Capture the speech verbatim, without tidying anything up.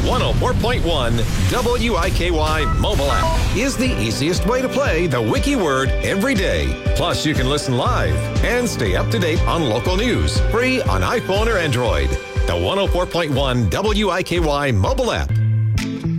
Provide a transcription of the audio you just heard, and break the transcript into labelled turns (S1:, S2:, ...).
S1: one oh four point one W I K Y mobile app is the easiest way to play the Wiki Word every day. Plus, you can listen live and stay up to date on local news, free on iPhone or Android. The one oh four point one W I K Y mobile app